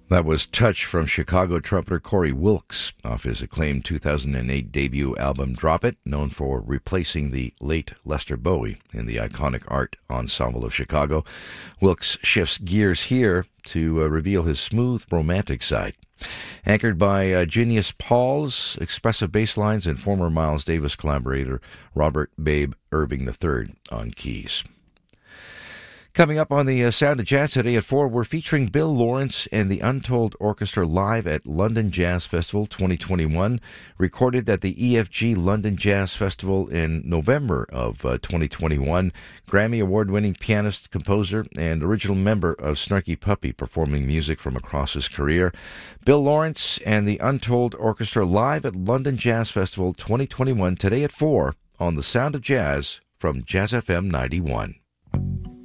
That was Touch from Chicago trumpeter Corey Wilkes off his acclaimed 2008 debut album Drop It, known for replacing the late Lester Bowie in the iconic art ensemble of Chicago. Wilkes shifts gears here to reveal his smooth, romantic side. Anchored by Genius Paul's expressive bass lines and former Miles Davis collaborator Robert Babe Irving III on keys. Coming up on the Sound of Jazz today at 4, we're featuring Bill Lawrence and the Untold Orchestra live at London Jazz Festival 2021, recorded at the EFG London Jazz Festival in November of 2021. Grammy award-winning pianist, composer, and original member of Snarky Puppy performing music from across his career. Bill Lawrence and the Untold Orchestra live at London Jazz Festival 2021 today at 4 on the Sound of Jazz from Jazz FM 91.